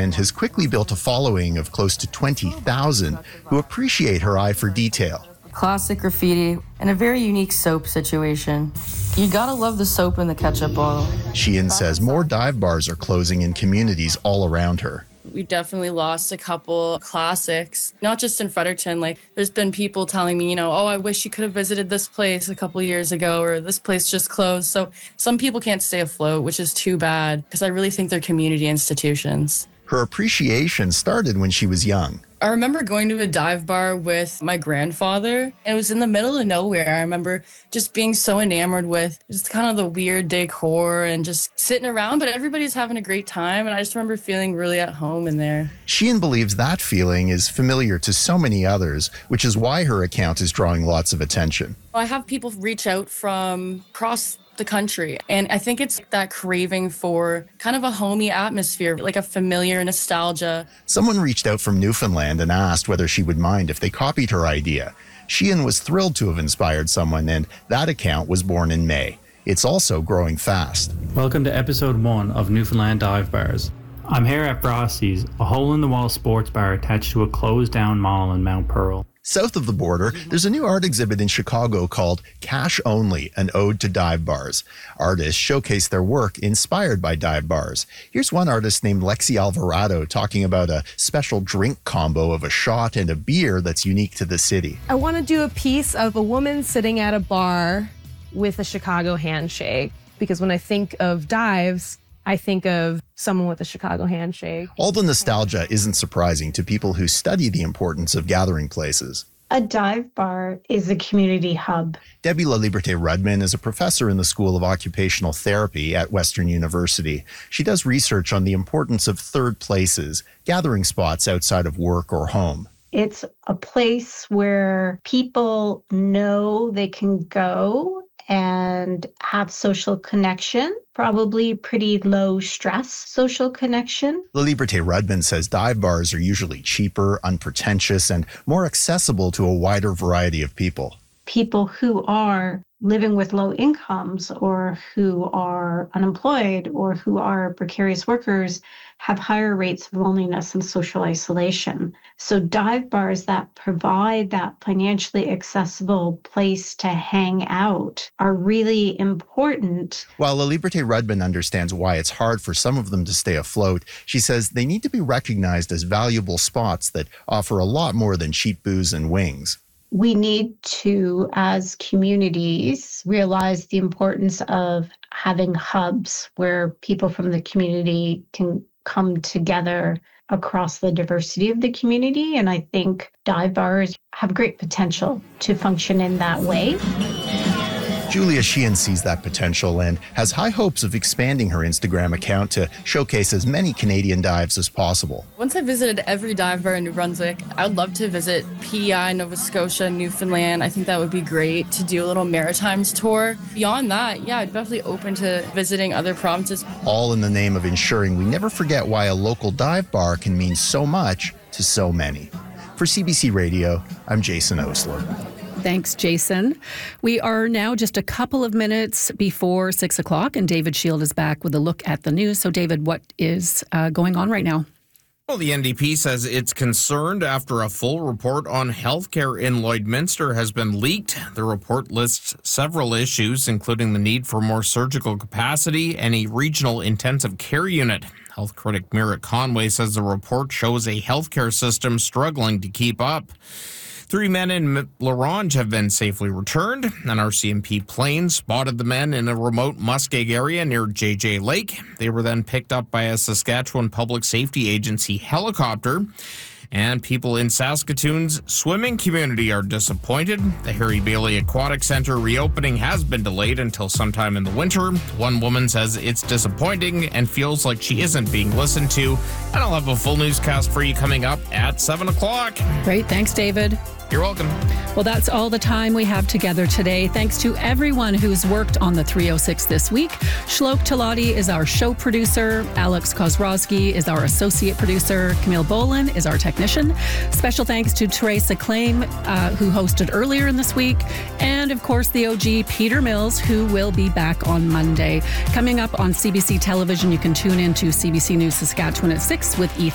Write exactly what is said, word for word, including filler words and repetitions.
and has quickly built a following of close to twenty thousand who appreciate her eye for detail. Classic graffiti and a very unique soap situation. You gotta love the soap in the ketchup bottle. Sheehan says more dive bars are closing in communities all around her. We definitely lost a couple classics, not just in Fredericton. Like, there's been people telling me, you know, oh, I wish you could have visited this place a couple years ago, or this place just closed. So some people can't stay afloat, which is too bad, because I really think they're community institutions. Her appreciation started when she was young. I remember going to a dive bar with my grandfather, and it was in the middle of nowhere. I remember just being so enamored with just kind of the weird decor and just sitting around, but everybody's having a great time, and I just remember feeling really at home in there. Sheehan believes that feeling is familiar to so many others, which is why her account is drawing lots of attention. I have people reach out from across the country, and I think it's that craving for kind of a homey atmosphere, like a familiar nostalgia. Someone reached out from Newfoundland and asked whether she would mind if they copied her idea. Sheehan was thrilled to have inspired someone, and that account was born in May. It's also growing fast. Welcome to episode one of Newfoundland Dive Bars. I'm here at Frosty's, a hole-in-the-wall sports bar attached to a closed-down mall in Mount Pearl. South of the border, there's a new art exhibit in Chicago called Cash Only, an ode to dive bars. Artists showcase their work inspired by dive bars. Here's one artist named Lexi Alvarado talking about a special drink combo of a shot and a beer that's unique to the city. I want to do a piece of a woman sitting at a bar with a Chicago handshake, because when I think of dives, I think of someone with a Chicago handshake. All the nostalgia isn't surprising to people who study the importance of gathering places. A dive bar is a community hub. Debbie LaLiberte Rudman is a professor in the School of Occupational Therapy at Western University. She does research on the importance of third places, gathering spots outside of work or home. It's a place where people know they can go and have social connection, probably pretty low stress social connection. LaLiberte Rudman says dive bars are usually cheaper, unpretentious, and more accessible to a wider variety of people. People who are living with low incomes or who are unemployed or who are precarious workers have higher rates of loneliness and social isolation. So dive bars that provide that financially accessible place to hang out are really important. While LaLiberte Rudman understands why it's hard for some of them to stay afloat, she says they need to be recognized as valuable spots that offer a lot more than cheap booze and wings. We need to, as communities, realize the importance of having hubs where people from the community can come together across the diversity of the community. And I think dive bars have great potential to function in that way. Julia Sheehan sees that potential and has high hopes of expanding her Instagram account to showcase as many Canadian dives as possible. Once I visited every dive bar in New Brunswick, I would love to visit P E I, Nova Scotia, Newfoundland. I think that would be great to do a little Maritimes tour. Beyond that, yeah, I'd definitely open to visiting other provinces. All in the name of ensuring we never forget why a local dive bar can mean so much to so many. For C B C Radio, I'm Jason Osler. Thanks, Jason. We are now just a couple of minutes before six o'clock, and David Shield is back with a look at the news. So, David, what is uh, going on right now? Well, the N D P says it's concerned after a full report on healthcare in Lloydminster has been leaked. The report lists several issues, including the need for more surgical capacity and a regional intensive care unit. Health critic Merritt Conway says the report shows a healthcare system struggling to keep up. Three men in L'Orange have been safely returned. An R C M P plane spotted the men in a remote muskeg area near J J Lake. They were then picked up by a Saskatchewan Public Safety Agency helicopter. And people in Saskatoon's swimming community are disappointed. The Harry Bailey Aquatic Centre reopening has been delayed until sometime in the winter. One woman says it's disappointing and feels like she isn't being listened to. And I'll have a full newscast for you coming up at seven o'clock. Great. Thanks, David. You're welcome. Well, that's all the time we have together today. Thanks to everyone who's worked on the three oh six this week. Shlok Talati is our show producer. Alex Kozrowski is our associate producer. Camille Boland is our technician. Special thanks to Teresa Claim, uh, who hosted earlier in this week. And, of course, the O G, Peter Mills, who will be back on Monday. Coming up on C B C Television, you can tune in to C B C News Saskatchewan at six with Ethan